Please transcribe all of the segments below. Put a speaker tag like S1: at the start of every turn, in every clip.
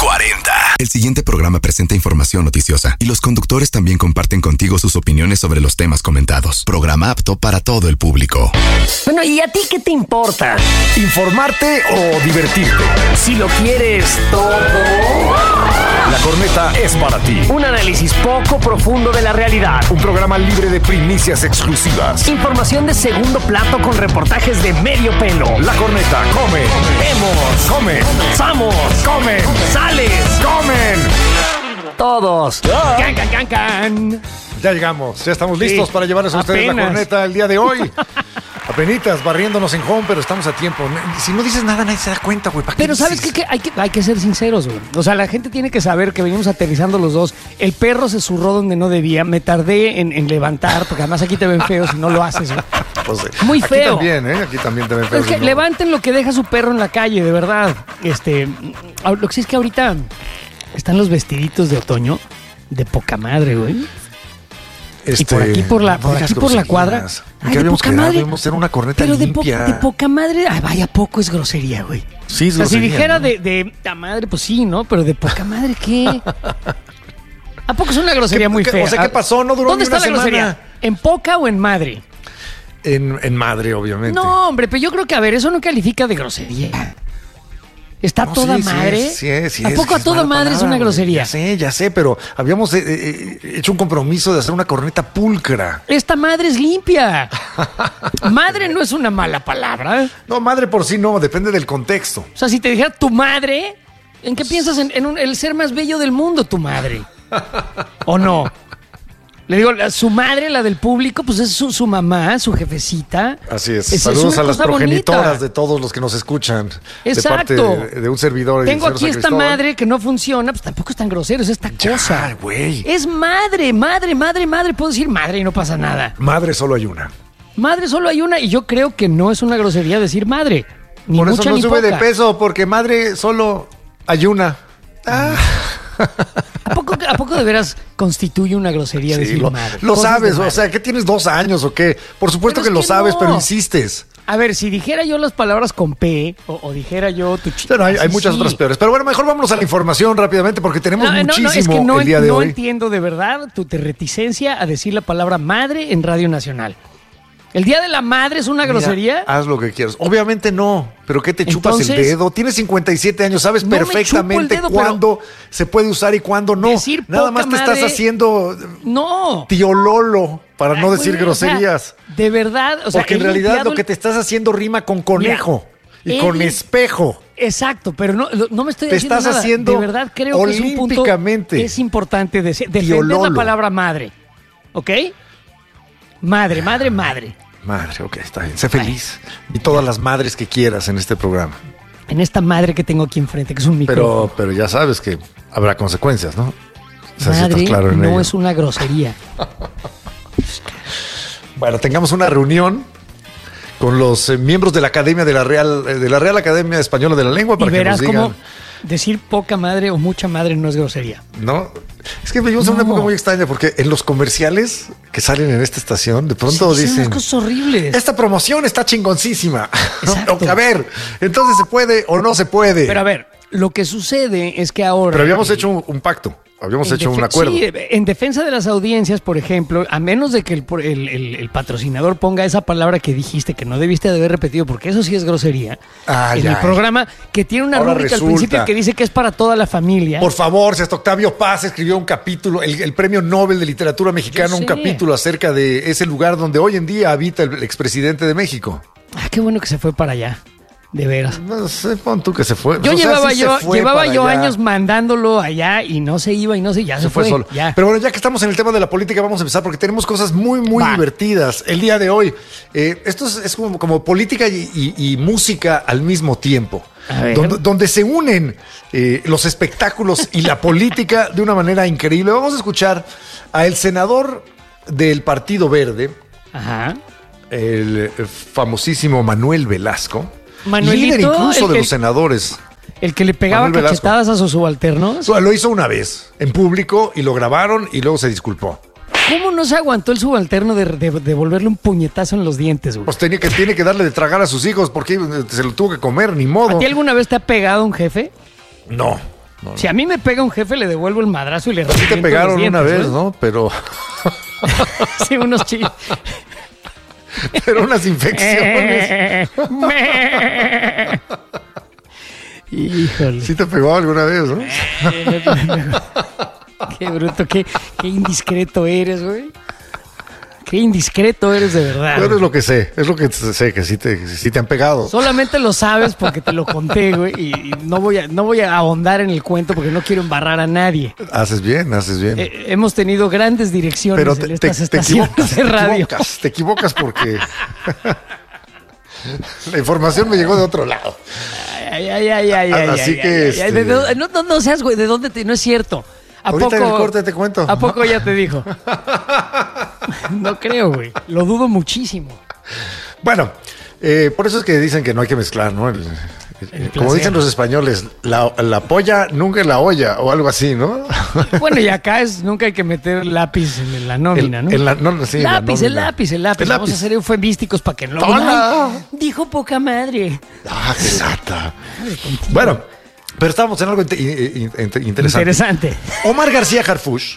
S1: 40. El siguiente programa presenta información noticiosa y los conductores también comparten contigo sus opiniones sobre los temas comentados. Programa apto para todo el público.
S2: Bueno, ¿y a ti qué te importa?
S3: ¿Informarte o divertirte?
S2: Si lo quieres todo.
S3: La Corneta es para ti.
S2: Un análisis poco profundo de la realidad.
S3: Un programa libre de primicias exclusivas.
S2: Información de segundo plato con reportajes de medio pelo.
S3: La Corneta come.
S2: Vemos.
S3: Come.
S2: Samos.
S3: Comen.
S2: Sales.
S3: Comen.
S2: Todos. Can, can, can, can.
S3: Ya llegamos. Ya estamos listos para llevarles a ustedes la Corneta el día de hoy. Apenitas barriéndonos en home, pero estamos a tiempo. Si no dices nada, nadie se da cuenta, güey.
S2: Pero ¿sabes qué? Hay que ser sinceros, güey. O sea, la gente tiene que saber que venimos aterrizando los dos. El perro se zurró donde no debía. Me tardé en levantar, porque además aquí te ven feo si no lo haces, güey.
S3: Pues,
S2: muy feo.
S3: Aquí también, ¿eh? Aquí también te ven feo.
S2: Es que levanten lo que deja su perro en la calle, de verdad. Lo que sí es que ahorita están los vestiditos de otoño de poca madre, güey. Y por aquí por la cuadra.
S3: Ay, ¿qué habíamos quedado? Debemos hacer una corneta limpia.
S2: De poca madre. Ay, vaya, poco es grosería, güey.
S3: Sí, es
S2: o sea,
S3: grosería,
S2: si dijera, ¿no? de la madre, pues sí, ¿no? Pero de poca madre, ¿qué? ¿A poco es una grosería muy fea?
S3: O sea, ¿qué pasó? No duró ni una semana.
S2: ¿Dónde está la grosería? ¿En poca o en madre?
S3: En madre, obviamente.
S2: No, hombre, pero yo creo que, a ver, eso no califica de grosería. ¿Está toda madre?
S3: Sí.
S2: ¿A poco a toda madre es una grosería?
S3: Ya sé, pero habíamos hecho un compromiso de hacer una corneta pulcra.
S2: Esta madre es limpia. Madre no es una mala palabra.
S3: No, madre por sí no, depende del contexto.
S2: O sea, si te dijera tu madre, ¿en qué piensas? En el ser más bello del mundo, tu madre. ¿O no? Le digo, su madre, la del público, pues es su mamá, su jefecita.
S3: Así es. Saludos a las progenitoras bonita de todos los que nos escuchan.
S2: Exacto.
S3: De parte de un servidor.
S2: Tengo aquí esta madre que no funciona, pues tampoco es tan grosero, es esta cosa.
S3: Güey.
S2: Es madre. Puedo decir madre y no pasa nada.
S3: Madre solo hay una.
S2: Madre solo hay una y yo creo que no es una grosería decir madre. Ni
S3: por
S2: mucha
S3: eso no
S2: ni
S3: sube
S2: poca.
S3: De peso, porque madre solo hay una.
S2: ¿A poco de veras constituye una grosería decir madre?
S3: Lo sabes, o sea, ¿qué tienes 2 años o qué? Por supuesto que lo sabes, pero insistes.
S2: A ver, si dijera yo las palabras con P o dijera yo tu chico.
S3: Bueno, hay muchas otras peores. Pero bueno, mejor vámonos a la información rápidamente porque tenemos muchísimo el día de hoy.
S2: No entiendo de verdad tu reticencia a decir la palabra madre en Radio Nacional. ¿El Día de la Madre es una grosería?
S3: Haz lo que quieras. Obviamente no, pero ¿qué te chupas el dedo? Tienes 57 años, sabes perfectamente cuándo se puede usar y cuándo no. Nada más te estás haciendo tío Lolo para no decir groserías.
S2: O sea, de verdad. O sea,
S3: porque en realidad lo que te estás haciendo rima con conejo y con espejo.
S2: Exacto, pero no me estoy diciendo nada.
S3: Te estás haciendo
S2: de verdad creo que es un punto es importante defender la palabra madre. ¿Ok? Madre.
S3: Madre, ok, está bien. Sé feliz. Y todas las madres que quieras en este programa.
S2: En esta madre que tengo aquí enfrente, que es un micrófono.
S3: Pero ya sabes que habrá consecuencias, ¿no?
S2: O sea, madre si estás claro en no ello. Es una grosería.
S3: Bueno, tengamos una reunión con los miembros de la Academia de la Real Academia Española de la Lengua para
S2: y verás
S3: que nos digan.
S2: Cómo decir poca madre o mucha madre no es grosería.
S3: No, es que vivimos en una época muy extraña porque en los comerciales que salen en esta estación de pronto dicen
S2: unas cosas horribles.
S3: Esta promoción está chingoncísima. A ver, entonces se puede o no se puede.
S2: Pero a ver, lo que sucede es que ahora.
S3: Pero habíamos hecho un pacto. Habíamos hecho un acuerdo.
S2: Sí, en defensa de las audiencias, por ejemplo, a menos de que el patrocinador ponga esa palabra que dijiste, que no debiste de haber repetido, porque eso sí es grosería, en el programa, que tiene una rúbrica al principio que dice que es para toda la familia.
S3: Por favor, si hasta Octavio Paz escribió un capítulo, el Premio Nobel de Literatura Mexicana, un capítulo acerca de ese lugar donde hoy en día habita el expresidente de México.
S2: Ah, qué bueno que se fue para allá. De veras.
S3: No sé, pon tú que se fue.
S2: Llevaba yo años mandándolo allá y no se iba y no se, ya se fue
S3: solo.
S2: Ya.
S3: Pero bueno, ya que estamos en el tema de la política, vamos a empezar porque tenemos cosas muy divertidas el día de hoy. Esto es como política y música al mismo tiempo. Donde se unen los espectáculos y la política de una manera increíble. Vamos a escuchar al senador del Partido Verde, el famosísimo Manuel Velasco.
S2: Manuelito,
S3: líder incluso de los senadores.
S2: El que le pegaba cachetadas a sus subalternos.
S3: Lo hizo una vez en público y lo grabaron y luego se disculpó.
S2: ¿Cómo no se aguantó el subalterno de volverle un puñetazo en los dientes, güey?
S3: Pues tiene que darle de tragar a sus hijos porque se lo tuvo que comer, ni modo.
S2: ¿A ti alguna vez te ha pegado un jefe?
S3: No.
S2: Si a mí me pega un jefe, le devuelvo el madrazo y le
S3: reviento. Sí te pegaron los dientes, una vez, ¿no? Pero...
S2: sí, unos chillos.
S3: Pero unas infecciones.
S2: Híjole.
S3: Sí te pegó alguna vez, ¿no?
S2: Qué bruto, qué indiscreto eres, güey. Qué indiscreto eres de verdad.
S3: Pero es lo que sé, que sí te han pegado.
S2: Solamente lo sabes porque te lo conté, güey, y no voy a ahondar en el cuento porque no quiero embarrar a nadie.
S3: Haces bien.
S2: Hemos tenido grandes direcciones en estas estaciones de radio.
S3: Te equivocas porque la información me llegó de otro lado.
S2: Así
S3: que...
S2: No seas, güey, ¿de dónde no es cierto?
S3: Ahorita en el corte te cuento.
S2: ¿A poco ya te dijo? No creo, güey. Lo dudo muchísimo.
S3: Bueno, por eso es que dicen que no hay que mezclar, ¿no? Como dicen los españoles, la polla nunca en la olla o algo así, ¿no?
S2: Bueno, y acá nunca hay que meter lápiz en la nómina, ¿no?
S3: Sí,
S2: el lápiz. Vamos a ser eufemísticos para que no lo... Dijo poca madre.
S3: Qué lata. Bueno, pero estamos en algo interesante. Omar García Harfuch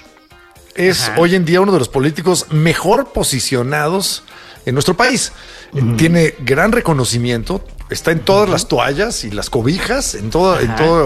S3: es hoy en día uno de los políticos mejor posicionados en nuestro país. Tiene gran reconocimiento, está en todas las toallas y las cobijas, en toda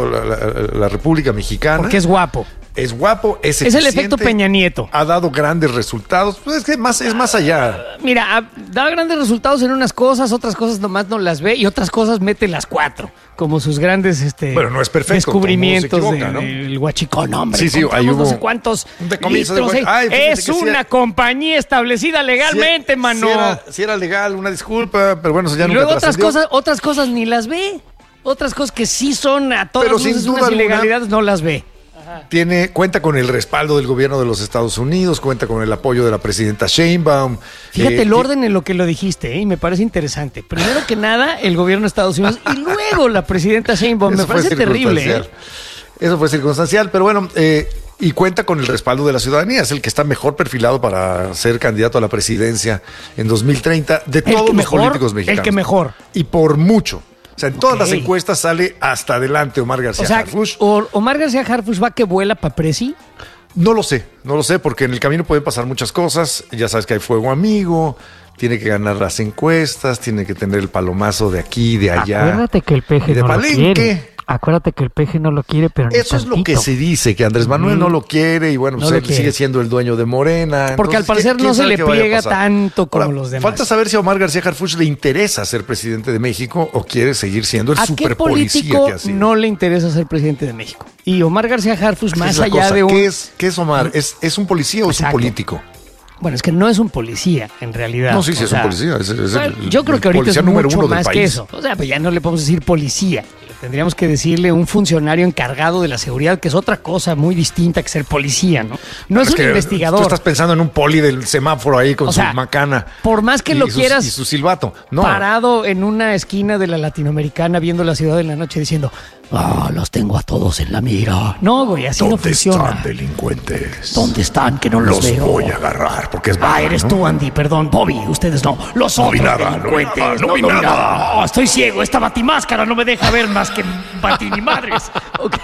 S3: la República Mexicana.
S2: Porque es guapo.
S3: Es guapo, es
S2: el efecto Peña Nieto.
S3: Ha dado grandes resultados. Pues es que es más allá.
S2: Mira, da grandes resultados en unas cosas, otras cosas nomás no las ve y otras cosas mete las 4. Como sus grandes
S3: bueno, no es perfecto,
S2: descubrimientos
S3: ¿no?
S2: del huachicón, hombre.
S3: Sí, ahí hubo
S2: no sé cuántos litros. Es una compañía establecida legalmente, mano.
S3: Si era legal, una disculpa, pero bueno, eso ya nunca
S2: trascendió. Luego otras cosas ni las ve. Otras cosas que sí son a todas luces unas ilegalidades no las ve.
S3: Cuenta con el respaldo del gobierno de los Estados Unidos, cuenta con el apoyo de la presidenta Sheinbaum.
S2: Fíjate el orden en lo que lo dijiste, y me parece interesante. Primero que nada, el gobierno de Estados Unidos y luego la presidenta Sheinbaum. Me parece terrible.
S3: Eso fue circunstancial, pero bueno, y cuenta con el respaldo de la ciudadanía. Es el que está mejor perfilado para ser candidato a la presidencia en 2030 de todos los políticos mexicanos.
S2: El que mejor.
S3: Y por mucho. O sea, en todas las encuestas sale hasta adelante Omar García Harfuch.
S2: ¿Omar García Harfuch va que vuela para presi?
S3: No lo sé, porque en el camino pueden pasar muchas cosas. Ya sabes que hay fuego amigo, tiene que ganar las encuestas, tiene que tener el palomazo de aquí, de allá.
S2: Acuérdate que el peje no lo quiere. Acuérdate que el peje no lo quiere, pero
S3: eso es lo que se dice, que Andrés Manuel no lo quiere y bueno, pues él sigue siendo el dueño de Morena.
S2: Porque al parecer no se le pliega tanto como los demás.
S3: Falta saber si a Omar García Harfuch le interesa ser presidente de México o quiere seguir siendo el superpolicía que ha sido.
S2: No le interesa ser presidente de México. Y Omar García Harfuch, más allá de un...
S3: ¿Qué es Omar? ¿Es un policía o es un político?
S2: Bueno, es que no es un policía, en realidad.
S3: No, sí, es un policía.
S2: Yo creo que ahorita es mucho más que eso. O sea, pues ya no le podemos decir policía. Tendríamos que decirle un funcionario encargado de la seguridad, que es otra cosa muy distinta que ser policía, ¿no? No es un investigador.
S3: Tú estás pensando en un poli del semáforo ahí con su macana.
S2: Por más que lo quieras.
S3: Y su silbato. No.
S2: Parado en una esquina de la Latinoamericana viendo la ciudad en la noche diciendo, los tengo a todos en la mira. No, güey, así no funciona.
S3: ¿Dónde están, delincuentes?
S2: ¿Dónde están? Que no los veo.
S3: Los voy a agarrar porque es baja,
S2: eres tú, Andy, perdón. Bobby, ustedes no. Los otros delincuentes.
S3: No vi nada.
S2: Estoy ciego. Esta batimáscara no me deja ver más que batinimadres. Okay.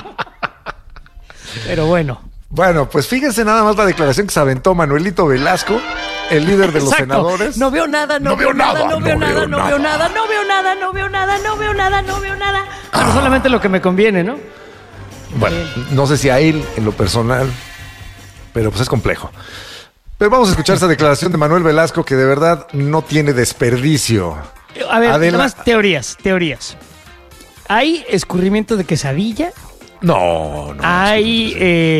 S2: Pero bueno.
S3: Bueno, pues fíjense nada más la declaración que se aventó Manuelito Velasco, el líder de los senadores.
S2: No veo nada. Pero solamente lo que me conviene, ¿no?
S3: Bueno, no sé si a él en lo personal, pero pues es complejo. Pero vamos a escuchar esa declaración de Manuel Velasco que de verdad no tiene desperdicio.
S2: A ver, además teorías. ¿Hay escurrimiento de quesadilla?
S3: No.
S2: Hay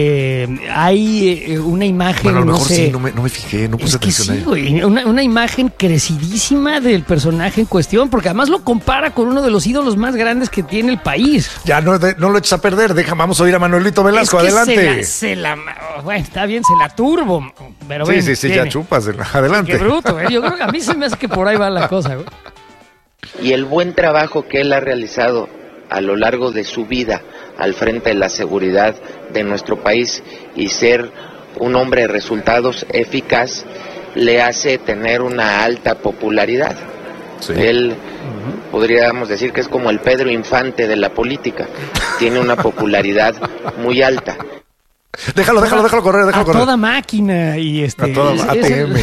S2: una imagen,
S3: bueno, a lo mejor sí, no me fijé, no puse atención a
S2: ello. Una imagen crecidísima del personaje en cuestión, porque además lo compara con uno de los ídolos más grandes que tiene el país.
S3: Ya no lo eches a perder, vamos a oír a Manuelito Velasco, adelante.
S2: Bueno, está bien, se la turbo, pero bueno.
S3: Sí, ya chúpasela, adelante.
S2: Qué bruto, yo creo que a mí se me hace que por ahí va la cosa, güey.
S4: Y el buen trabajo que él ha realizado a lo largo de su vida al frente de la seguridad de nuestro país y ser un hombre de resultados eficaz le hace tener una alta popularidad.
S3: Sí.
S4: Él, podríamos decir que es como el Pedro Infante de la política. Tiene una popularidad muy alta.
S3: Déjalo correr.
S2: A toda máquina y
S3: A toda ATM.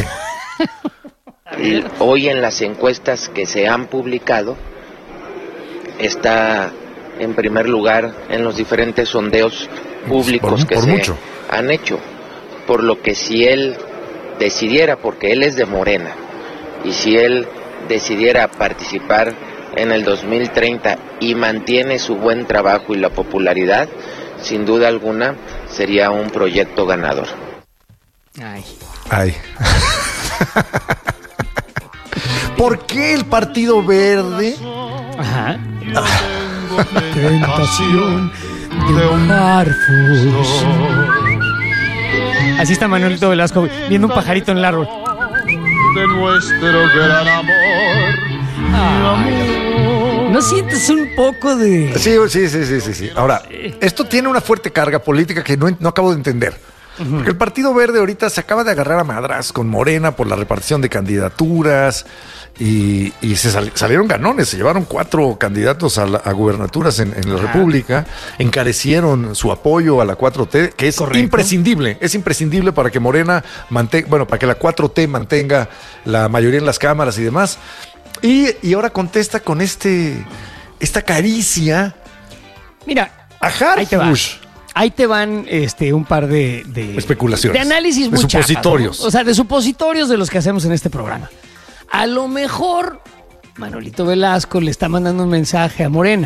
S4: Hoy en las encuestas que se han publicado, está en primer lugar en los diferentes sondeos públicos que se han hecho. Por lo que si él decidiera, porque él es de Morena, y si él decidiera participar en el 2030 y mantiene su buen trabajo y la popularidad, sin duda alguna sería un proyecto ganador.
S3: Ay. ¿Por qué el Partido Verde?
S2: Ajá. Tentación de un Harfush. Así está Manuelito Velasco viendo un pajarito en el árbol.
S5: De nuestro gran amor.
S2: ¿No sientes un poco de...?
S3: Sí. Ahora, esto tiene una fuerte carga política que no acabo de entender. Porque el Partido Verde ahorita se acaba de agarrar a madras con Morena por la repartición de candidaturas y salieron ganones, se llevaron 4 candidatos a gubernaturas en la República, encarecieron su apoyo a la 4T, que es imprescindible, para que Morena para que la 4T mantenga la mayoría en las cámaras y demás. Y ahora contesta con esta caricia.
S2: Mira,
S3: a Harfush.
S2: Ahí te van un par de
S3: especulaciones.
S2: De análisis muy
S3: supositorios.
S2: chafas, ¿no? O sea, de supositorios de los que hacemos en este programa. A lo mejor Manuelito Velasco le está mandando un mensaje a Morena.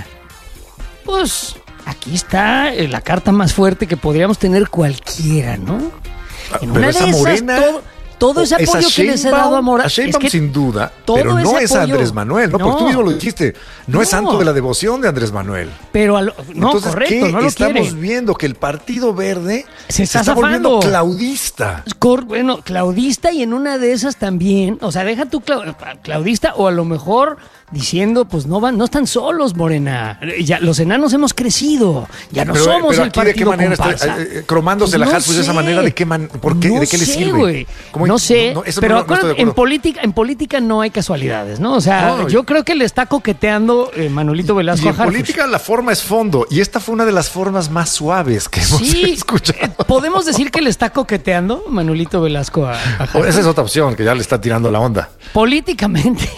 S2: Pues aquí está la carta más fuerte que podríamos tener cualquiera, ¿no? En
S3: pero esa Morena...
S2: Todo ese apoyo que les he dado a Morena.
S3: A Sheinbaum sin duda, pero no es Andrés Manuel, ¿no? Porque tú mismo lo dijiste, no es santo de la devoción de Andrés Manuel.
S2: Pero
S3: entonces,
S2: correcto, no lo
S3: estamos viendo que el Partido Verde
S2: se está
S3: volviendo claudista.
S2: Bueno, claudista, y en una de esas también, o sea, deja tú claudista, o a lo mejor diciendo, pues no están solos, Morena. Ya los enanos hemos crecido, ya no somos el partido.
S3: ¿De qué manera
S2: comparsa?
S3: está cromándose la Harfush de esa manera? ¿De qué ¿de qué le sirve?
S2: Wey. No sé, pero acuérdate, en política no hay casualidades, ¿no? O sea, yo creo que le está coqueteando Manuelito Velasco a Harfush.
S3: En política la forma es fondo, y esta fue una de las formas más suaves que hemos escuchado.
S2: ¿Podemos decir que le está coqueteando Manuelito Velasco a Harfush?
S3: Esa es otra opción, que ya le está tirando la onda.
S2: Políticamente,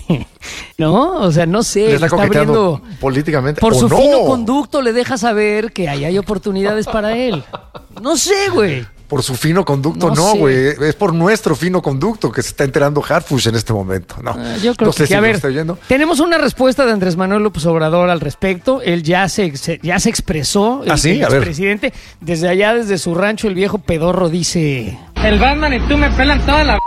S2: ¿no? O sea, no sé.
S3: Le está coqueteando políticamente.
S2: Por su fino conducto le deja saber que ahí hay oportunidades para él. No sé, güey.
S3: Por su fino conducto, no, güey. Es por nuestro fino conducto que se está enterando Harfush en este momento. No,
S2: yo creo que
S3: si
S2: a ver,
S3: estoy oyendo.
S2: Tenemos una respuesta de Andrés Manuel López Obrador al respecto. Él ya se expresó, el expresidente. Desde su rancho, el viejo pedorro dice:
S6: el Batman y tú me pelan toda la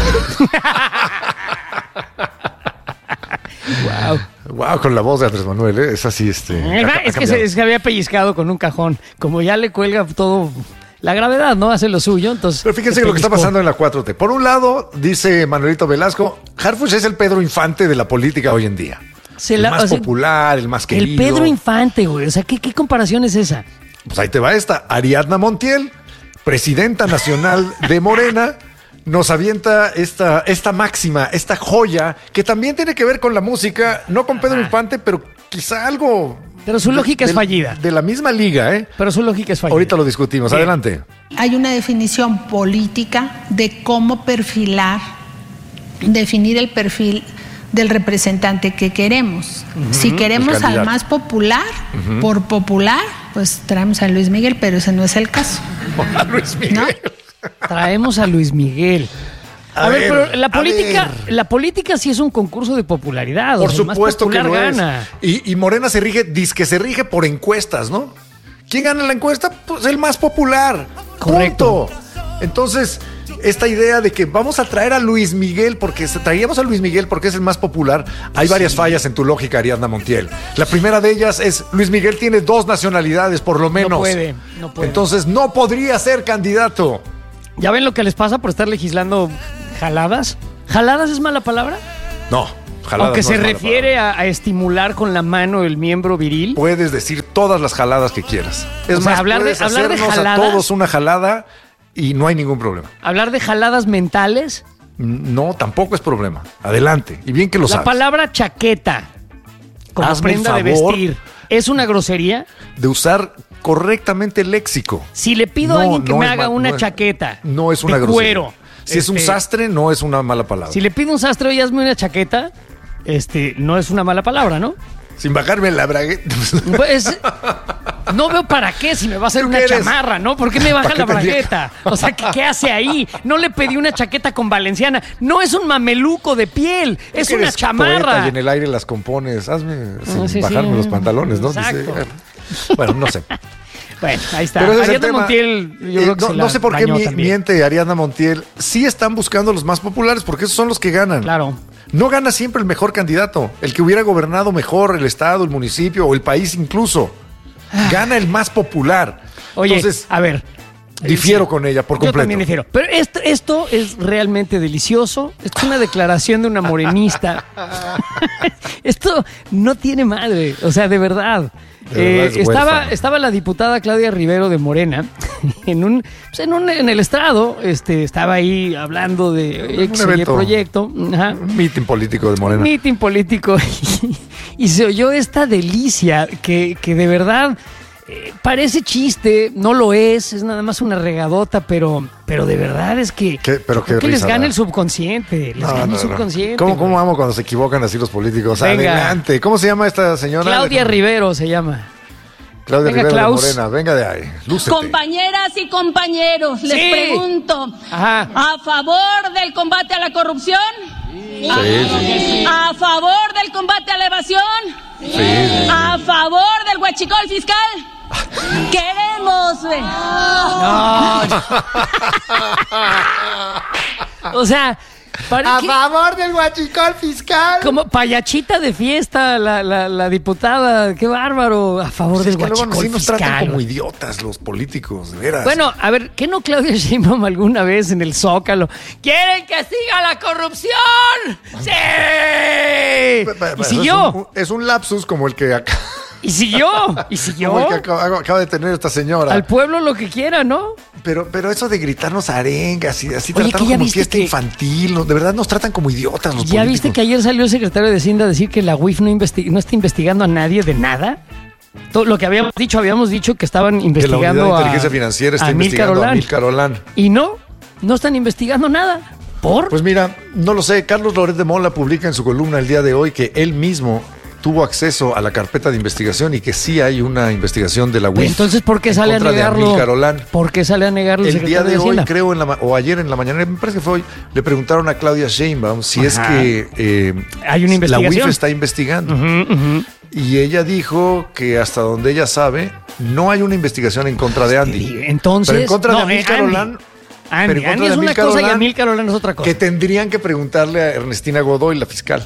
S3: Wow, con la voz de Andrés Manuel, ¿eh? Es así, es
S2: que había pellizcado con un cajón. Como ya le cuelga todo... La gravedad, ¿no? Hace lo suyo, entonces...
S3: Pero fíjense lo que está pasando en la 4T. Por un lado, dice Manuelito Velasco, Harfush es el Pedro Infante de la política hoy en día. El más popular, el más querido.
S2: El Pedro Infante, güey. O sea, ¿qué comparación es esa?
S3: Pues ahí te va esta. Ariadna Montiel, presidenta nacional de Morena, nos avienta esta máxima, esta joya, que también tiene que ver con la música, no con Pedro Infante, pero quizá algo...
S2: Pero su lógica es fallida.
S3: De la misma liga, ¿eh?
S2: Pero su lógica es fallida.
S3: Ahorita lo discutimos. Bien. Adelante.
S7: Hay una definición política de cómo definir el perfil del representante que queremos. Si queremos al más popular, por popular, pues traemos a Luis Miguel, pero ese no es el caso.
S3: A Luis Miguel.
S2: ¿No? Traemos a Luis Miguel. A ver, pero la política sí es un concurso de popularidad.
S3: Por supuesto que lo
S2: gana.
S3: Es. Y Morena se rige por encuestas, ¿no? ¿Quién gana la encuesta? Pues el más popular.
S2: Correcto.
S3: Punto. Entonces, esta idea de que vamos a traer a Luis Miguel, porque traíamos a Luis Miguel porque es el más popular, hay varias fallas en tu lógica, Ariadna Montiel. La primera de ellas es, Luis Miguel tiene 2 nacionalidades, por lo menos.
S2: No puede.
S3: Entonces, no podría ser candidato.
S2: ¿Ya ven lo que les pasa por estar legislando jaladas? ¿Jaladas es mala palabra?
S3: No, jaladas.
S2: Aunque se refiere a estimular con la mano el miembro viril.
S3: Puedes decir todas las jaladas que quieras. Es
S2: más,
S3: hablar de
S2: jaladas,
S3: a todos una jalada y no hay ningún problema.
S2: ¿Hablar de jaladas mentales?
S3: No, tampoco es problema. Adelante. Y bien que lo sabes.
S2: La palabra chaqueta, como
S3: Hazme
S2: prenda de vestir, ¿es una grosería?
S3: De usar correctamente el léxico.
S2: Si le pido a alguien que me haga una chaqueta
S3: no es una
S2: de
S3: grosería.
S2: cuero.
S3: Si es un sastre, no es una mala palabra.
S2: Si le pido a un sastre, oye, hazme una chaqueta, no es una mala palabra, ¿no?
S3: Sin bajarme la bragueta.
S2: Pues no veo para qué si me va a hacer una chamarra, ¿no? ¿Por qué me baja la bragueta? O sea, ¿qué hace ahí? No le pedí una chaqueta con valenciana. No es un mameluco de piel, es una chamarra.
S3: Y en el aire las compones. Hazme sin bajarme los pantalones, ¿no?
S2: Exacto.
S3: Dice, bueno, no sé.
S2: Bueno, ahí está. Ariadna Montiel, yo creo que
S3: no sé por qué miente Ariadna Montiel. Sí están buscando los más populares porque esos son los que ganan.
S2: Claro.
S3: No gana siempre el mejor candidato, el que hubiera gobernado mejor el estado, el municipio o el país incluso. Gana el más popular.
S2: Oye,
S3: entonces,
S2: a ver.
S3: Difiero con ella por completo.
S2: Yo también difiero. Pero esto es realmente delicioso. Esto es una declaración de una morenista. Esto no tiene madre. O sea, de verdad. Estaba la diputada Claudia Rivero de Morena en el estrado. Estaba ahí hablando de el proyecto. Ajá.
S3: Un meeting político de Morena.
S2: Meeting político. Y se oyó esta delicia que de verdad parece chiste, no lo es nada más una regadota, pero de verdad es que les gana el subconsciente. Les gana el subconsciente.
S3: ¿Cómo amo cuando se equivocan así los políticos?
S2: Venga.
S3: Adelante. ¿Cómo se llama esta señora?
S2: Claudia Rivero se llama.
S3: Claudia Rivero de Morena, venga de ahí. Lúcete.
S8: Compañeras y compañeros, les pregunto, ¿a favor del combate a la corrupción?
S3: Sí.
S8: ¿A favor del combate a la evasión?
S3: Sí.
S8: ¿A favor del huachicol fiscal? Queremos.
S2: No. O sea,
S3: a favor del huachicol fiscal.
S2: Como payachita de fiesta, la diputada, qué bárbaro. A favor del huachicol
S3: luego sí nos
S2: fiscal.
S3: Tratan como idiotas los políticos, de veras.
S2: Bueno, a ver, ¿qué no Claudia Sheinbaum alguna vez en el Zócalo? ¿Quieren que siga la corrupción? ¡Sí! Y siguió.
S3: Es un lapsus como el que acá.
S2: Y siguió.
S3: Como el que acaba de tener esta señora.
S2: Al pueblo lo que quiera, ¿no?
S3: Pero eso de gritarnos arengas y así tratarnos como fiesta infantil, de verdad nos tratan como idiotas los políticos.
S2: ¿Ya viste que ayer salió el secretario de Hacienda a decir que la UIF no está investigando a nadie de nada? Todo lo que habíamos dicho que estaban investigando
S3: que la Unidad de Inteligencia Financiera está investigando a Amílcar Olán.
S2: Y no están investigando nada. ¿Por?
S3: Pues mira, no lo sé. Carlos Loret de Mola publica en su columna el día de hoy que él mismo tuvo acceso a la carpeta de investigación y que sí hay una investigación de la UIF.
S2: Entonces, ¿por qué sale a negarlo? ¿Por qué sale a negarlo
S3: el día de hoy, creo, o ayer en la mañana, me parece que fue hoy, le preguntaron a Claudia Sheinbaum si es que
S2: hay una investigación.
S3: La UIF está investigando. Y ella dijo que hasta donde ella sabe, no hay una investigación en contra de Andy.
S2: Entonces,
S3: pero en contra de Amílcar Olán.
S2: Andy es una cosa y Amílcar Olán es otra cosa.
S3: Que tendrían que preguntarle a Ernestina Godoy, la fiscal.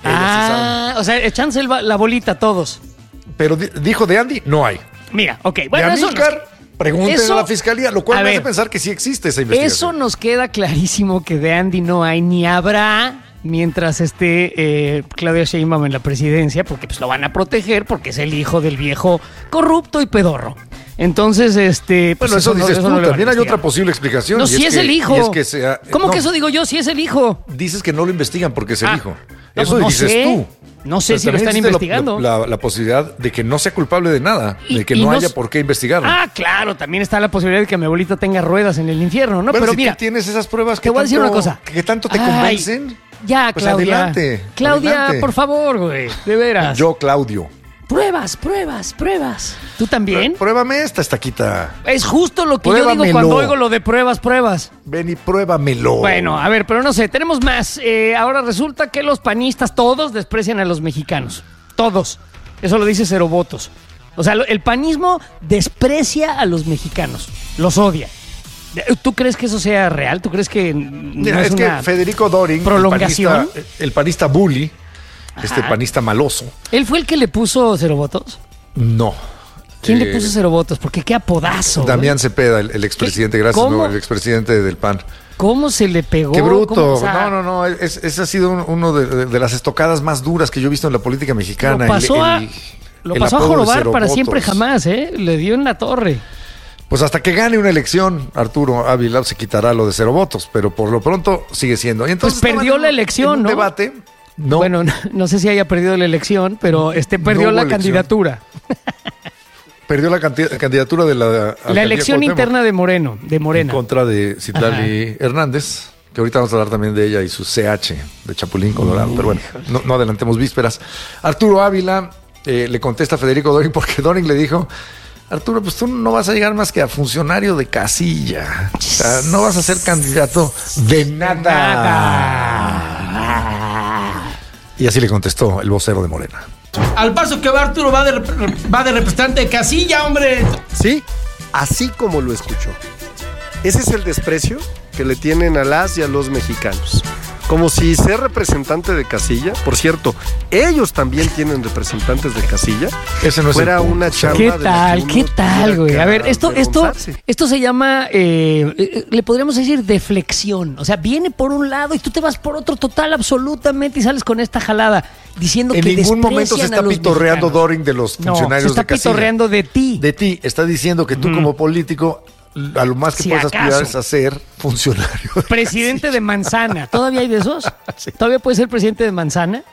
S2: O sea, echándose la bolita todos.
S3: Pero dijo de Andy, no hay.
S2: Mira, ok. Bueno,
S3: de Amílcar, pregúntenle a la fiscalía, lo cual me hace pensar que sí existe esa investigación.
S2: Eso nos queda clarísimo que de Andy no hay ni habrá mientras esté Claudia Sheinbaum en la presidencia, porque pues lo van a proteger porque es el hijo del viejo corrupto y pedorro. Entonces, pues
S3: bueno, eso dices tú. También hay otra posible explicación.
S2: No, si es el hijo. ¿Cómo que eso digo yo? Si es el hijo.
S3: Dices que no lo investigan porque es el hijo.
S2: No,
S3: eso dices tú.
S2: No sé si lo están investigando.
S3: La posibilidad de que no sea culpable de nada, de que no haya por qué investigarlo.
S2: Claro, también está la posibilidad de que mi abuelita tenga ruedas en el infierno, ¿no?
S3: Bueno,
S2: pero
S3: si
S2: mira,
S3: tienes esas pruebas
S2: te voy a decir una cosa.
S3: Que tanto te convencen.
S2: Ya,
S3: pues
S2: Claudia.
S3: Adelante.
S2: Claudia, por favor, güey, de veras.
S3: Yo, Claudio.
S2: Pruebas. ¿Tú también?
S3: Pruébame esta estaquita.
S2: Es justo lo que yo digo cuando oigo lo de pruebas.
S3: Ven y pruébamelo.
S2: Bueno, a ver, pero no sé, tenemos más. Ahora resulta que los panistas todos desprecian a los mexicanos. Todos. Eso lo dice Cero Votos. O sea, el panismo desprecia a los mexicanos. Los odia. ¿Tú crees que eso sea real? ¿Tú crees que
S3: Mira, es que Federico Doring,
S2: prolongación?
S3: El panista bully, panista maloso.
S2: ¿Él fue el que le puso Cero Votos?
S3: No.
S2: ¿Quién le puso Cero Votos? Porque qué apodazo.
S3: Damián Cepeda, el expresidente, el expresidente del PAN.
S2: ¿Cómo se le pegó?
S3: ¡Qué bruto! No. Esa ha sido uno de las estocadas más duras que yo he visto en la política mexicana.
S2: Lo pasó a jorobar para siempre jamás, ¿eh? Le dio en la torre.
S3: Pues hasta que gane una elección, Arturo Ávila se quitará lo de 0 votos, pero por lo pronto sigue siendo. Y entonces
S2: pues perdió la elección,
S3: en un
S2: ¿no?
S3: Debate. No.
S2: Bueno, no sé si haya perdido la elección, pero perdió la candidatura.
S3: Perdió la candidatura de la
S2: elección interna de Morena.
S3: En contra de Citlali Hernández, que ahorita vamos a hablar también de ella y su CH de Chapulín Colorado. Pero bueno, no adelantemos vísperas. Arturo Ávila le contesta a Federico Doring porque Doring le dijo: Arturo, pues tú no vas a llegar más que a funcionario de casilla. O sea, no vas a ser candidato de nada. Y así le contestó el vocero de Morena.
S9: Al paso que va Arturo, va de representante de casilla, hombre.
S10: Sí, así como lo escuchó. Ese es el desprecio que le tienen a las y a los mexicanos. Como si ser representante de casilla, por cierto, ellos también tienen representantes de casilla,
S3: ese no es
S10: fuera una chamba.
S2: ¿Qué tal, güey? A ver, esto se llama, le podríamos decir deflexión. O sea, viene por un lado y tú te vas por otro total, absolutamente, y sales con esta jalada diciendo que
S3: en ningún momento se está pitorreando Doring de los funcionarios de casilla.
S2: Se está pitorreando de ti.
S3: De ti. Está diciendo que tú como político, a lo más que puedes aspirar es a ser funcionario.
S2: Presidente de Manzana. ¿Todavía hay de esos? Sí. ¿Todavía puede ser presidente de Manzana?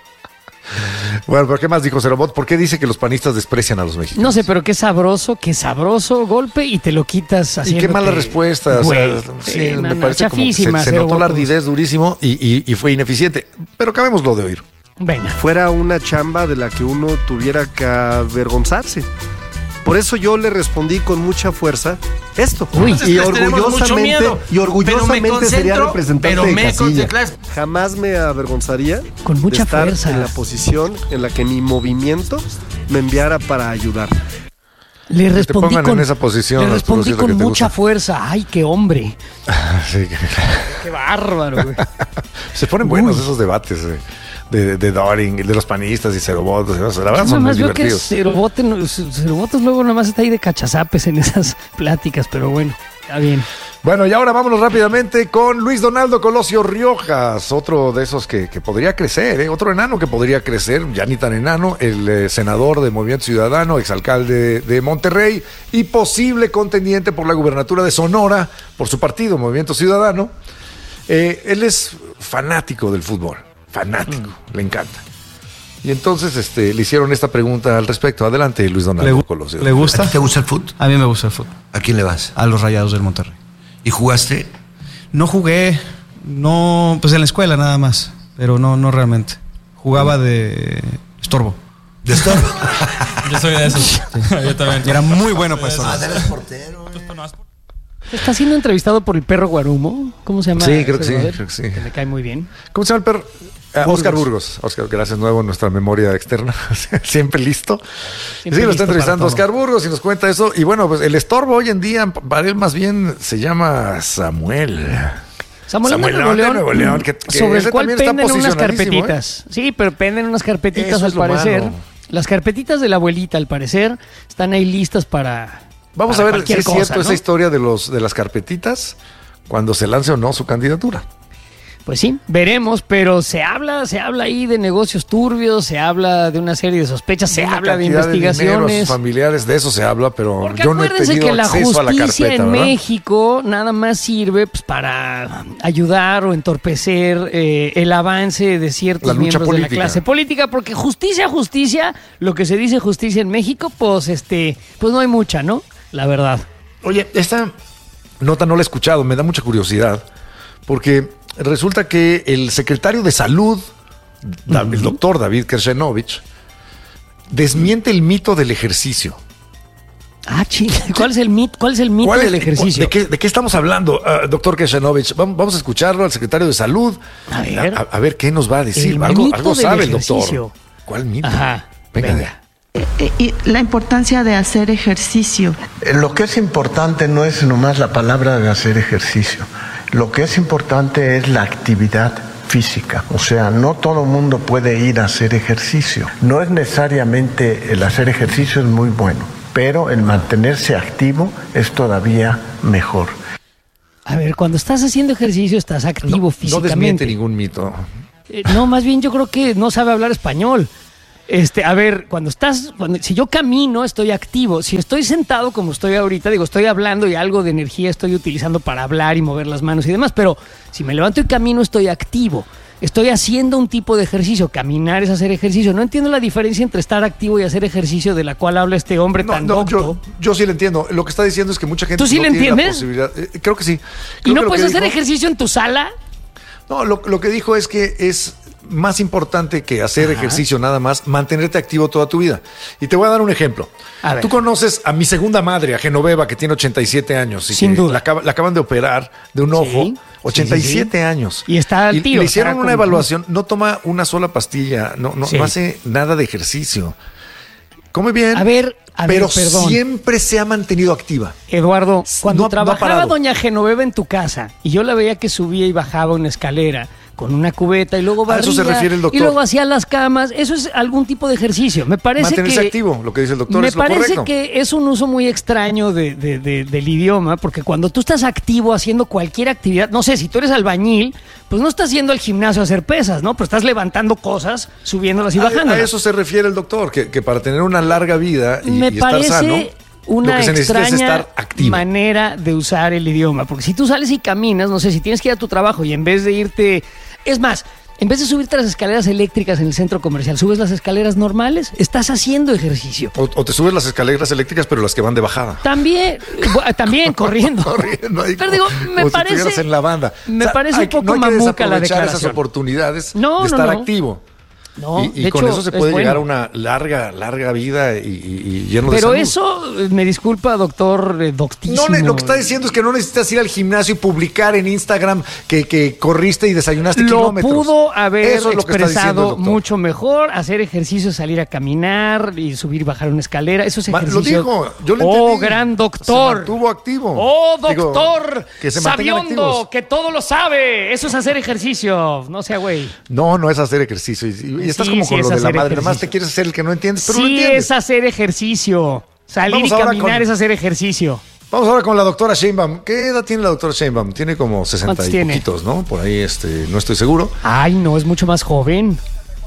S3: Bueno, pero ¿qué más dijo Cerobot? ¿Por qué dice que los panistas desprecian a los mexicanos?
S2: No sé, pero qué sabroso golpe y te lo quitas así.
S3: Y qué mala respuesta. Sí, me parece como que se notó la ardidez durísimo y fue ineficiente. Pero acabémoslo de oír.
S2: Venga.
S10: Fuera una chamba de la que uno tuviera que avergonzarse. Por eso yo le respondí con mucha fuerza esto. Y orgullosamente sería representante de casilla. Jamás me avergonzaría
S2: con mucha
S10: de estar
S2: fuerza
S10: en la posición en la que mi movimiento me enviara para ayudar.
S2: Le respondí
S3: en esa posición,
S2: le respondí con mucha fuerza. ¡Ay, qué hombre!
S3: Sí,
S2: qué bárbaro, güey.
S3: Se ponen buenos esos debates, de Doring, de los panistas y Cerobot. La verdad son muy divertidos.
S2: Cerobotes luego nomás está ahí de cachazapes en esas pláticas, pero bueno, está bien.
S3: Bueno, y ahora vámonos rápidamente con Luis Donaldo Colosio Riojas, otro de esos que podría crecer, otro enano que podría crecer, ya ni tan enano, el senador de Movimiento Ciudadano, exalcalde de Monterrey y posible contendiente por la gubernatura de Sonora por su partido, Movimiento Ciudadano. Él es fanático del fútbol. Fanático, le encanta. Y entonces le hicieron esta pregunta al respecto. Adelante, Luis Donaldo Colosio.
S11: ¿Le gusta?
S12: ¿A ti te gusta el fútbol?
S11: A mí me gusta el fútbol.
S12: ¿A quién le vas?
S11: A los Rayados del Monterrey.
S12: ¿Y jugaste?
S11: No jugué, pues en la escuela nada más, pero no realmente. Jugaba de estorbo.
S12: ¿De estorbo?
S11: Yo soy de esos. Sí. Yo también. Era muy bueno para eso.
S12: Eres portero.
S2: ¿Está siendo entrevistado por el perro Guarumo? ¿Cómo se llama?
S3: Sí, creo que sí.
S2: Que me cae muy bien.
S3: ¿Cómo se llama el perro? Oscar Burgos. Oscar, gracias nuevo en nuestra memoria externa. Siempre listo. Siempre lo está entrevistando Oscar Burgos y nos cuenta eso. Y bueno, pues el estorbo hoy en día, para él más bien se llama Samuel
S2: de Nuevo León,
S3: que
S2: sobre el cual penden unas carpetitas. Sí, pero penden unas carpetitas eso al parecer. Malo. Las carpetitas de la abuelita, al parecer, están ahí listas para.
S3: Vamos a ver si es cierto esa historia de las carpetitas cuando se lance o no su candidatura.
S2: Pues sí, veremos, pero se habla ahí de negocios turbios, se habla de una serie de sospechas, se habla de investigaciones.
S3: De familiares, de eso se habla, pero
S2: porque
S3: yo no he tenido acceso a la carpeta. Acuérdense que la justicia
S2: en México nada más sirve para ayudar o entorpecer el avance de ciertos miembros de la clase política, porque justicia, lo que se dice justicia en México, pues no hay mucha, ¿no? La verdad.
S3: Oye, esta nota no la he escuchado, me da mucha curiosidad, porque resulta que el secretario de Salud, el doctor David Kershenovich, desmiente el mito del ejercicio.
S2: ¿Cuál es el mito del ejercicio?
S3: ¿De qué estamos hablando, doctor Kershenovich? Vamos a escucharlo al secretario de Salud. A ver qué nos va a decir. Algo sabe el doctor. ¿Cuál mito?
S2: Ajá.
S3: Venga.
S13: Y la importancia de hacer ejercicio.
S14: Lo que es importante no es nomás la palabra de hacer ejercicio. Lo que es importante es la actividad física. O sea, no todo el mundo puede ir a hacer ejercicio. No es necesariamente el hacer ejercicio es muy bueno, pero el mantenerse activo es todavía mejor.
S2: A ver, cuando estás haciendo ejercicio estás activo físicamente.
S3: No desmiente ningún mito.
S2: No, más bien yo creo que no sabe hablar español. A ver, si yo camino, estoy activo. Si estoy sentado como estoy ahorita, estoy hablando y algo de energía estoy utilizando para hablar y mover las manos y demás, pero si me levanto y camino, estoy activo. Estoy haciendo un tipo de ejercicio. Caminar es hacer ejercicio. No entiendo la diferencia entre estar activo y hacer ejercicio de la cual habla este hombre tan docto.
S3: Yo sí le entiendo. Lo que está diciendo es que mucha gente
S2: ¿Tú sí
S3: no
S2: le
S3: tiene
S2: entiendes?
S3: la posibilidad. Creo que sí.
S2: ¿Y no puedes hacer ejercicio en tu sala?
S3: No, lo que dijo es que es más importante que hacer ejercicio nada más, mantenerte activo toda tu vida. Y te voy a dar un ejemplo. Tú conoces a mi segunda madre, a Genoveva, que tiene 87 años. Y
S2: sin duda.
S3: La acaban de operar de un ojo. 87 años.
S2: Y está al tío.
S3: Le hicieron una evaluación, no toma una sola pastilla, no hace nada de ejercicio. Come bien, pero siempre se ha mantenido activa.
S2: Eduardo, cuando trabajaba doña Genoveva en tu casa y yo la veía que subía y bajaba una escalera con una cubeta y luego barría,
S3: a eso se refiere el doctor.
S2: Y luego hacía las camas, eso es algún tipo de ejercicio. Me parece
S3: mantenerse activo, lo que dice el doctor es lo correcto.
S2: Me parece que es un uso muy extraño del idioma, porque cuando tú estás activo haciendo cualquier actividad, no sé, si tú eres albañil, pues no estás yendo al gimnasio a hacer pesas, ¿no? Pero estás levantando cosas, subiéndolas y bajándolas.
S3: A eso se refiere el doctor, que para tener una larga vida y estar sano,
S2: una
S3: lo que se necesita es
S2: extraña
S3: estar activo.
S2: Manera de usar el idioma, porque si tú sales y caminas, no sé, si tienes que ir a tu trabajo y en vez de irte... Es más, en vez de subirte a las escaleras eléctricas en el centro comercial, subes las escaleras normales, estás haciendo ejercicio.
S3: O te subes las escaleras eléctricas, pero las que van de bajada.
S2: También corriendo. Pero digo, me parece
S3: en la banda.
S2: Me parece un poco mamuca la declaración.
S3: Esas oportunidades de estar activo.
S2: No,
S3: y con eso se puede llegar a una larga vida y lleno de salud.
S2: Pero eso, me disculpa, doctor doctísimo.
S3: No, lo que está diciendo es que no necesitas ir al gimnasio y publicar en Instagram que corriste y desayunaste kilómetros.
S2: Lo pudo haber expresado mucho mejor, hacer ejercicio, salir a caminar y subir y bajar una escalera. Eso es ejercicio.
S3: Lo dijo, yo lo entendí.
S2: Oh, gran doctor.
S3: Se mantuvo activo.
S2: Oh, doctor.
S3: Que se mantengan activos.
S2: Que todo lo sabe. Eso es hacer ejercicio. No sea güey.
S3: No es hacer ejercicio. Y estás como con lo de la madre. Nada más te quieres hacer el que no entiendes, pero lo entiendes.
S2: Sí, es hacer ejercicio. Salir y caminar es hacer ejercicio.
S3: Vamos ahora con la doctora Sheinbaum. ¿Qué edad tiene la doctora Sheinbaum? Tiene como 60 y poquitos, ¿no? Por ahí no estoy seguro.
S2: Ay, no, es mucho más joven.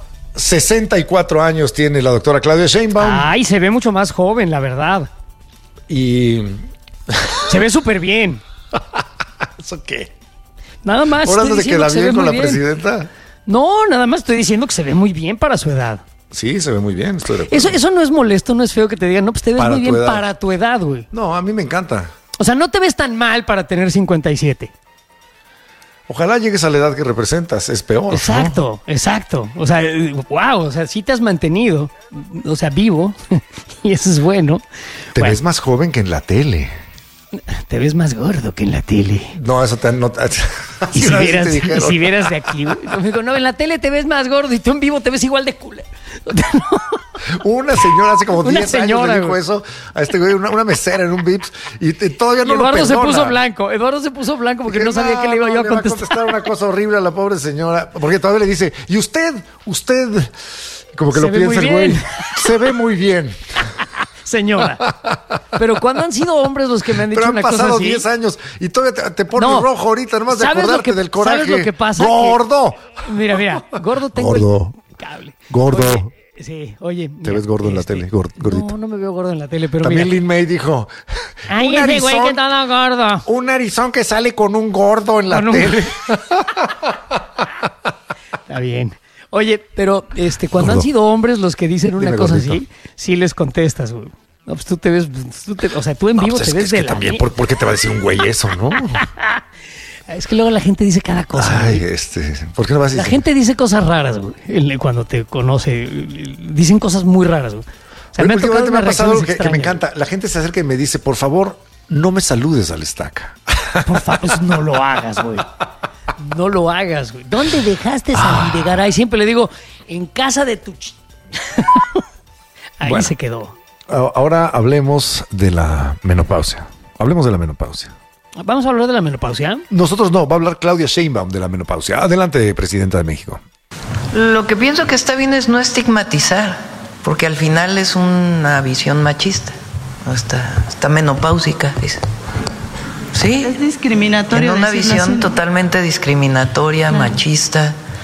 S3: 64 años tiene la doctora Claudia Sheinbaum.
S2: Ay, se ve mucho más joven, la verdad.
S3: Y...
S2: se ve súper bien.
S3: ¿Eso qué?
S2: Nada más.
S3: ¿Ahora de queda bien con la presidenta?
S2: No, nada más estoy diciendo que se ve muy bien para su edad.
S3: Sí, se ve muy bien, estoy de acuerdo.
S2: Eso no es molesto, no es feo que te digan, no, pues te ves muy bien para tu edad, güey.
S3: No, a mí me encanta.
S2: O sea, no te ves tan mal para tener 57.
S3: Ojalá llegues a la edad que representas, es peor.
S2: Exacto, ¿no? Exacto. O sea, wow, o sea, sí te has mantenido, o sea, vivo, y eso es bueno.
S3: Te ves más joven que en la tele.
S2: Te ves más gordo que en la tele.
S3: No, eso no.
S2: Y si vieras de aquí, me digo, no, en la tele te ves más gordo y tú en vivo te ves igual de culo.
S3: Una señora hace como 10 años le dijo eso a este güey, una mesera en un Vips, y todavía no lo perdona.
S2: Eduardo se puso blanco porque no sabía que le iba yo a contestar.
S3: Le va a contestar una cosa horrible a la pobre señora, porque todavía le dice, y usted, como que lo piensa el güey, se ve muy bien.
S2: Señora. Pero ¿cuándo han sido hombres los que me han dicho una cosa así?
S3: Pero han pasado 10 años y todavía te pones rojo ahorita, nomás de acordarte del coraje.
S2: ¿Sabes lo que pasa?
S3: ¡Gordo!
S2: Mira, gordo tengo
S3: gordo.
S2: El cable.
S3: Gordo.
S2: Oye.
S3: Te ves gordo en la tele, gordito.
S2: No me veo gordo en la tele, pero
S3: también Lin May dijo...
S2: Ay, ese güey que todo gordo.
S3: Un narizón que sale con un gordo en la tele.
S2: Está bien. Oye, pero cuando han sido hombres los que dicen una cosa así, sí les contestas, güey. No, pues tú te ves, o sea, tú en vivo te ves de la...
S3: También, ¿por qué te va a decir un güey eso, no?
S2: Es que luego la gente dice cada cosa.
S3: Ay, ¿por qué no vas a decir?
S2: La gente dice cosas raras, güey, cuando te conoce. Dicen cosas muy raras, güey. O sea,
S3: me ha pasado algo que me encanta. La gente se acerca y me dice, por favor, no me saludes al estaca.
S2: Por favor, pues no lo hagas, güey. No lo hagas, güey. ¿Dónde dejaste a Videgaray? Siempre le digo, en casa de tu... Ahí se quedó.
S3: Ahora hablemos de la menopausia. Hablemos de la menopausia.
S2: ¿Vamos a hablar de la menopausia?
S3: Nosotros no, va a hablar Claudia Sheinbaum de la menopausia. Adelante, presidenta de México.
S15: Lo que pienso que está bien es no estigmatizar, porque al final es una visión machista. Está menopáusica, dice. Sí.
S13: Es discriminatorio.
S15: En una visión totalmente discriminatoria, machista.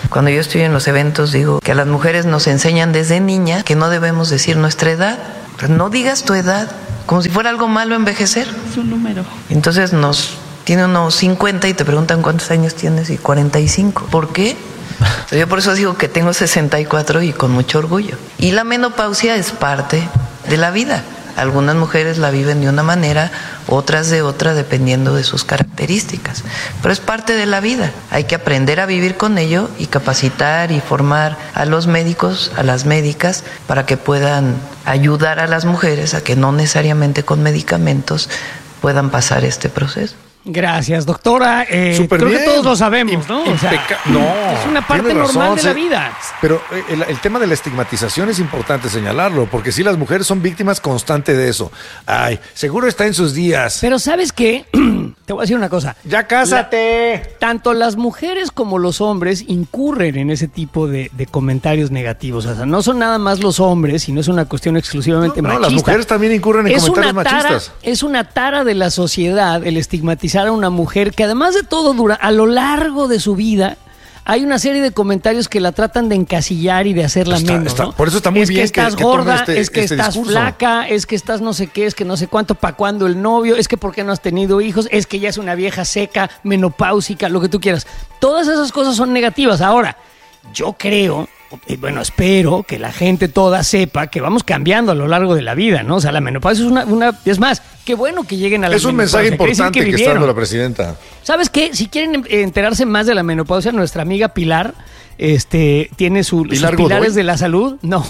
S15: Cuando yo estoy en los eventos digo que a las mujeres nos enseñan desde niñas que no debemos decir nuestra edad. Pero no digas tu edad, como si fuera algo malo envejecer.
S13: Es un número.
S15: Entonces tiene unos 50 y te preguntan cuántos años tienes y 45. ¿Por qué? Yo por eso digo que tengo 64 y con mucho orgullo. Y la menopausia es parte de la vida. Algunas mujeres la viven de una manera, otras de otra, dependiendo de sus características. Pero es parte de la vida. Hay que aprender a vivir con ello y capacitar y formar a los médicos, a las médicas, para que puedan ayudar a las mujeres a que no necesariamente con medicamentos puedan pasar este proceso.
S2: Gracias, doctora. Creo que todos lo sabemos, ¿no? O sea, es una parte normal de la vida.
S3: Pero el tema de la estigmatización es importante señalarlo, porque sí, las mujeres son víctimas constantes de eso. Ay, seguro está en sus días.
S2: Pero ¿sabes qué? Te voy a decir una cosa.
S3: ¡Ya cásate!
S2: Tanto las mujeres como los hombres incurren en ese tipo de comentarios negativos. O sea, no son nada más los hombres, sino es una cuestión exclusivamente machista.
S3: Las mujeres también incurren en comentarios machistas.
S2: Es una tara de la sociedad el estigmatizar a una mujer que, además de todo, a lo largo de su vida hay una serie de comentarios que la tratan de encasillar y de hacerla menos, ¿no?
S3: Por eso está muy bien
S2: que estás gorda, es que estás
S3: discurso.
S2: flaca, es que estás no sé qué, es que no sé cuánto, para cuándo el novio, es que por qué no has tenido hijos, es que ya es una vieja seca, menopáusica, lo que tú quieras. Todas esas cosas son negativas. Ahora, yo creo, espero que la gente toda sepa que vamos cambiando a lo largo de la vida, ¿no? O sea, la menopausia es es más, qué bueno que lleguen a la menopausia.
S3: Es un mensaje importante que está dando la presidenta.
S2: ¿Sabes qué? Si quieren enterarse más de la menopausia, nuestra amiga Pilar tiene sus pilares de la salud. No,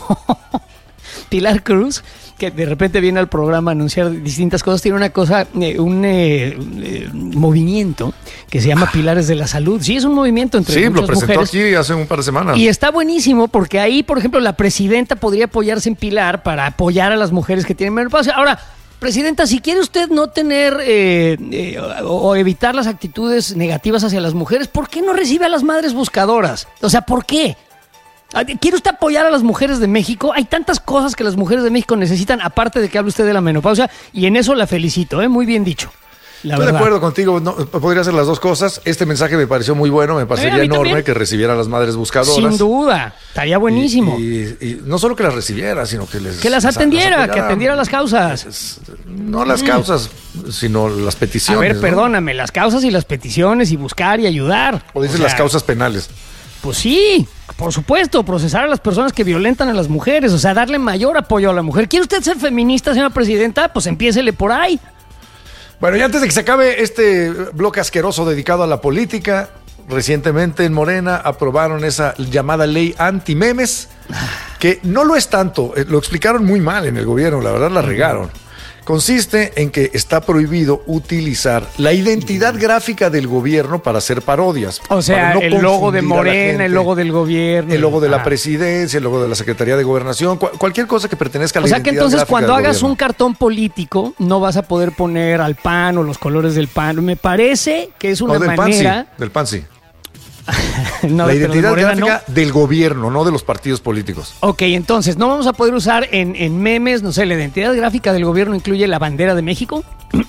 S2: Pilar Cruz, que de repente viene al programa a anunciar distintas cosas, tiene una cosa, un movimiento que se llama Pilares de la Salud. Sí, es un movimiento entre muchas mujeres. Sí, lo presentó
S3: aquí hace un par de semanas.
S2: Y está buenísimo porque ahí, por ejemplo, la presidenta podría apoyarse en Pilar para apoyar a las mujeres que tienen menopausia. Ahora, presidenta, si quiere usted no tener o evitar las actitudes negativas hacia las mujeres, ¿por qué no recibe a las madres buscadoras? O sea, ¿por qué? ¿Quiere usted apoyar a las mujeres de México? Hay tantas cosas que las mujeres de México necesitan, aparte de que hable usted de la menopausia, y en eso la felicito, muy bien dicho.
S3: Estoy de acuerdo contigo, podría hacer las dos cosas. Este mensaje me pareció muy bueno, me parecería enorme también que recibiera a las madres buscadoras.
S2: Sin duda, estaría buenísimo.
S3: Y no solo que las recibiera, sino que las
S2: atendiera, que atendiera las causas.
S3: No las causas, sino las peticiones.
S2: A ver, perdóname, las causas y las peticiones y buscar y ayudar.
S3: O dices las causas penales.
S2: Pues sí, por supuesto, procesar a las personas que violentan a las mujeres, o sea, darle mayor apoyo a la mujer. ¿Quiere usted ser feminista, señora presidenta? Pues empiécele por ahí.
S3: Bueno, y antes de que se acabe este bloque asqueroso dedicado a la política, recientemente en Morena aprobaron esa llamada ley anti-memes, que no lo es tanto, lo explicaron muy mal en el gobierno, la verdad la regaron. Consiste en que está prohibido utilizar la identidad gráfica del gobierno para hacer parodias.
S2: O sea, no el logo de Morena, el logo del gobierno.
S3: El logo de la presidencia, el logo de la Secretaría de Gobernación, cualquier cosa que pertenezca a la identidad gráfica del gobierno. O sea que entonces
S2: cuando hagas un cartón político no vas a poder poner al PAN o los colores del PAN. Me parece que es una manera...
S3: Del PAN sí. No, la identidad gráfica del gobierno, no de los partidos políticos.
S2: Ok, entonces, ¿no vamos a poder usar en memes, no sé, la identidad gráfica del gobierno incluye la bandera de México?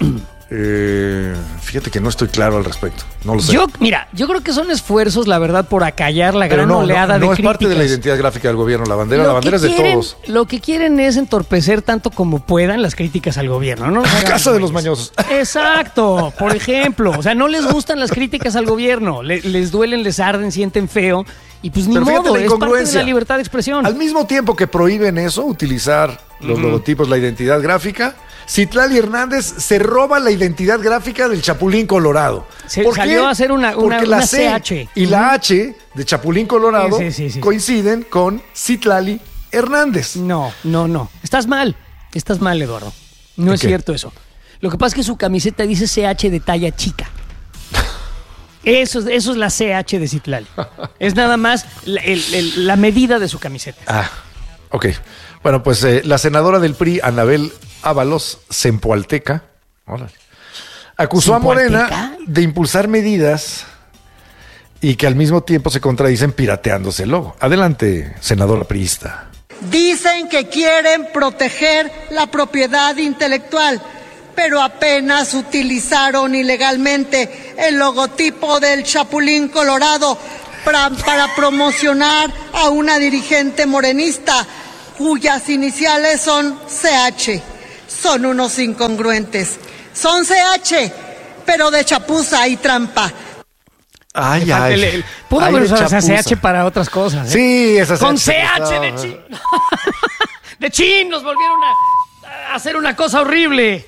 S3: Fíjate que no estoy claro al respecto, no lo sé.
S2: Yo creo que son esfuerzos, la verdad, por acallar la gran oleada de críticas.
S3: No es parte de la identidad gráfica del gobierno, la bandera es de todos.
S2: Lo que quieren es entorpecer tanto como puedan las críticas al gobierno, ¿no?
S3: Casa de los mañosos.
S2: Exacto, por ejemplo, o sea, no les gustan las críticas al gobierno, les duelen, les arden, sienten feo, y pues ni modo, es parte de la libertad de expresión.
S3: Al mismo tiempo que prohíben eso, utilizar los logotipos, la identidad gráfica, Citlali Hernández se roba la identidad gráfica del Chapulín Colorado.
S2: Salió a hacer una
S3: C
S2: CH.
S3: Y la H de Chapulín Colorado coinciden con Citlali Hernández.
S2: No. Estás mal, Eduardo. No es cierto eso. Lo que pasa es que su camiseta dice CH de talla chica. Eso es la CH de Citlali. Es nada más la medida de su camiseta.
S3: Ok. Bueno, pues la senadora del PRI, Anabel Ábalos Zempoalteca, acusó a Morena de impulsar medidas y que al mismo tiempo se contradicen pirateándose el logo. Adelante, senadora priista.
S16: Dicen que quieren proteger la propiedad intelectual, pero apenas utilizaron ilegalmente el logotipo del Chapulín Colorado para promocionar a una dirigente morenista cuyas iniciales son CH. Son unos incongruentes. Son CH, pero de chapuza y trampa.
S3: Ay.
S2: Pudo haber usado esa CH para otras cosas.
S3: Sí, esa CH.
S2: Con CH de chin. De chin nos volvieron a hacer una cosa horrible.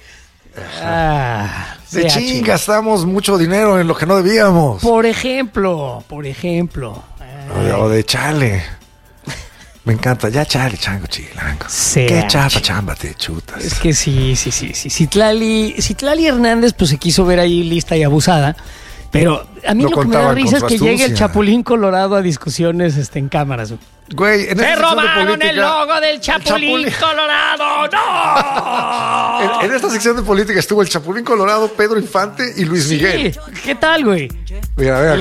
S3: De chin gastamos mucho dinero en lo que no debíamos.
S2: Por ejemplo.
S3: O de chale. Me encanta. Ya chale, chango, chilango. Qué chamba te chutas.
S2: Es que sí. Citlali Hernández pues se quiso ver ahí lista y abusada. Pero a mí lo que me da risa es que llegue el Chapulín Colorado a discusiones en cámaras.
S3: Güey,
S2: ¡se robaron el logo del Chapulín Colorado! ¡No!
S3: En esta sección de política estuvo el Chapulín Colorado, Pedro Infante y Luis Miguel.
S2: ¿Qué tal, güey?
S3: Mira,